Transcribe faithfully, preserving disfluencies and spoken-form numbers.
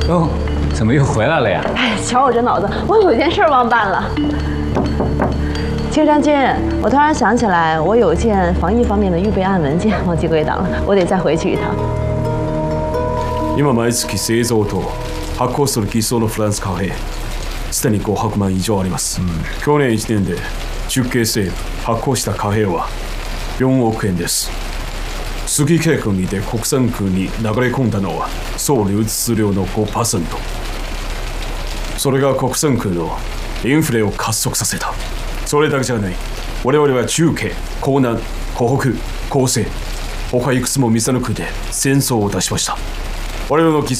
哦，怎么又回来了呀？ 哎，瞧我这脑子，我有件事忘办了。青山君，我突然想起来，我有件防疫方面的预备案文件忘记归档了，我得再回去一趟。 今毎月製造と発行する偽装のフランス貨幣、すでにごひゃくまん以上あります。うん、去年いちねんで中継セール発行した貨幣はよんおくえんです。月計画にて国産空に流れ込んだのは総流通量の ごパーセント。それが国産空のインフレを加速させた。それだけじゃない。我々は中継、江南、湖北、江西、他いくつも見せ抜くで戦争を出しました。我々の